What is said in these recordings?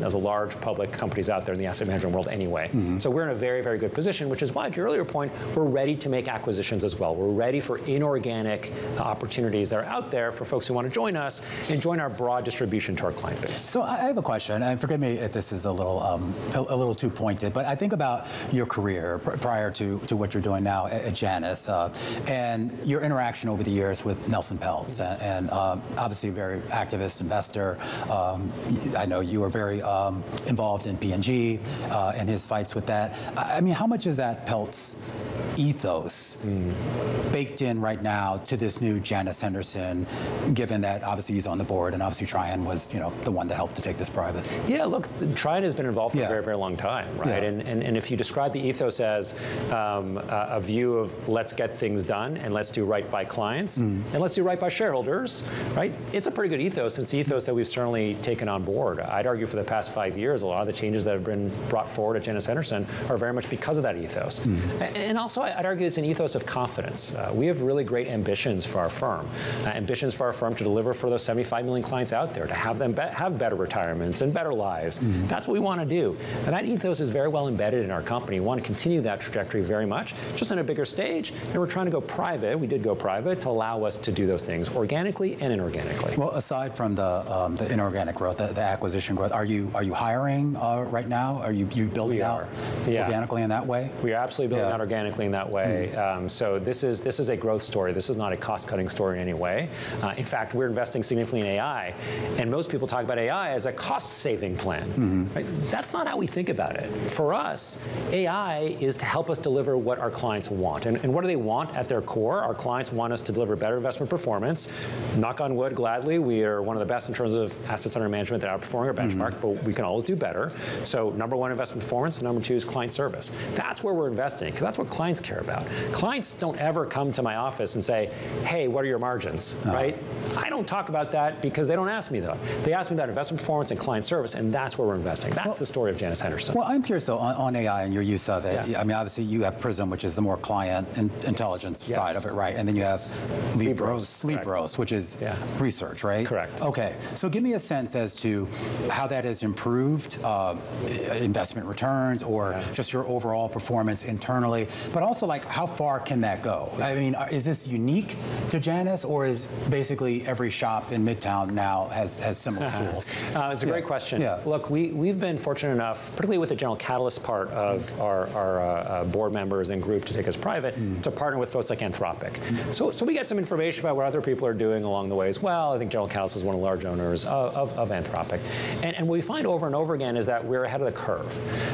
of the large public companies out there in the asset management world anyway. So we're in a very, very good position, which is why, to your earlier point, we're ready to make acquisitions as well. We're ready for inorganic opportunities that are out there for folks who want to join us and join our broad distribution to our client base. So I have a question, and forgive me if this is a little too pointed, but I think about your career prior to what you're doing now at Janus, and your interaction over the years with Nelson Peltz, and obviously a very activist investor. I know you were very involved in P&G and his fights with that. I mean, how much is that Peltz ethos baked in right now to this new Janus Henderson, given that obviously he's on the board and obviously Trian was, the one to help to take this private? Yeah, look, Trian has been involved for a very, very long time, right? Yeah. And if you describe the ethos as a view of let's get things done and let's do right by clients and let's do right by shareholders, right? It's a pretty good ethos. It's the ethos that we've certainly taken on board. I'd argue for the past 5 years, a lot of the changes that have been brought forward at Janus Henderson are very much because of that ethos. And also, I'd argue it's an ethos of confidence. We have really great ambitions for our firm. Ambitions for our firm to deliver for those 75 million clients out there, to have them have better retirements and better lives. That's what we want to do. And that ethos is very well embedded in our company. We want to continue that trajectory very much, just on a bigger stage. And we're trying to go private. We did go private to allow us to do those things organically and inorganically. Well, aside from the inorganic growth, the acquisition growth, are you hiring right now? Are you building out organically in that way? We are absolutely building out organically in that way. So this is a growth story. This is not a cost-cutting story in any way. In fact, we're investing significantly in AI, and most people talk about AI as a cost-saving plan. Right? That's not how we think about it. For us, AI is to help us deliver what our clients want. And what do they want at their core? Our clients want us to deliver better investment performance. Knock on wood, gladly, we are one of the best in terms of assets under management that are outperforming our benchmark, but we can always do better. So number one, investment performance, and number two is client service. That's where we're investing, because that's what clients care about. Clients don't ever come to my office and say, hey, what are your margins, right? I don't talk about that because they don't ask me though. They ask me about investment performance and client service, and that's where we're investing. That's the story of Janus Henderson. Well, I'm curious though, on AI and your use of it. I mean, obviously you have Prism, which is the more client and intelligence side of it, right? And then you have Libros, which is research, right? Correct. Okay, so give me a sense as to how that has improved investment returns or just your overall performance internally, but also like how far can that go? I mean, is this unique to Janus, or is basically every shop in Midtown now has similar tools? It's a great question. Look, we've been fortunate enough, particularly with the General Catalyst part of our board members and group to take us private, to partner with folks like Anthropic. So we get some information about what other people are doing along the way as well. I think General Catalyst is one of the large owners of Anthropic. And what we find over and over again is that we're ahead of the curve.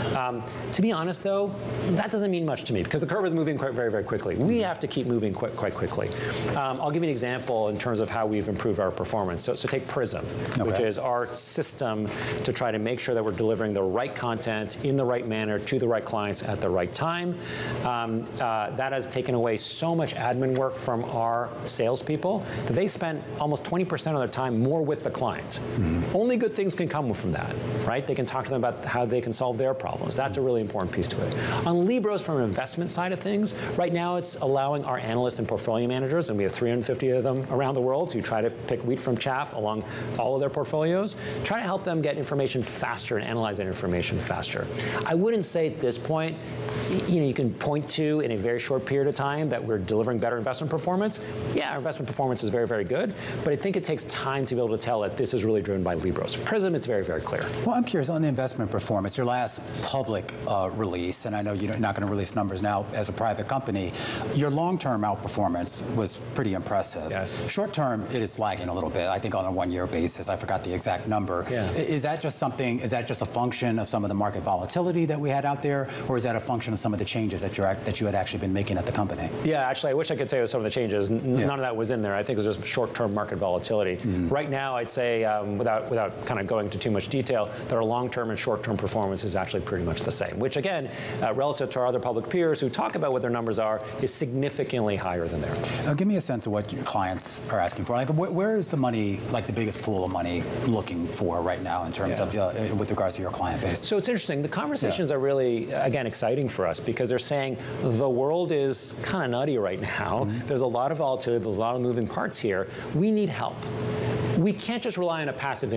To be honest though, that doesn't mean much to me because the curve is moving very, very quickly. We have to keep moving quite quickly. I'll give you an example in terms of how we've improved our performance. So take Prism, which is our system to try to make sure that we're delivering the right content in the right manner to the right clients at the right time. That has taken away so much admin work from our salespeople that they spend almost 20% of their time more with the clients. Only good things can come from that, right? They can talk to them about how they can solve their problems. That's a really important piece to it. On Libros, from an investment side of things, right now it's allowing our analysts and portfolio managers, and we have 350 of them around the world who try to pick wheat from chaff along all of their portfolios, try to help them get information faster and analyze that information faster. I wouldn't say at this point, you can point to in a very short period of time that we're delivering better investment performance. Yeah, our investment performance is very, very good, but I think it takes time to be able to tell that this is really driven by Libros. Prism, it's very, very clear. Well, I'm curious on the investment performance, your last public release, and I know you're not going to release numbers now as a private company, your long-term outperformance was pretty impressive. Yes. Short-term, it is lagging a little bit, I think on a one-year basis. I forgot the exact number. Is that just a function of some of the market volatility that we had out there, or is that a function of some of the changes that you had actually been making at the company? Yeah, actually, I wish I could say it was some of the changes. None of that was in there. I think it was just short-term market volatility. Right now, I'd say, without kind of going into too much detail, that our long-term and short-term performance is actually pretty much the same, which again, relative to our other public peers who talk about what their numbers are, is significantly higher than theirs. Now, give me a sense of what your clients are asking for. Like, where is the money, like the biggest pool of money, looking for right now in terms of, with regards to your client base? So it's interesting. The conversations are really, again, exciting for us because they're saying the world is kind of nutty right now. There's a lot of volatility, there's a lot of moving parts here. We need help. We can't just rely on a passive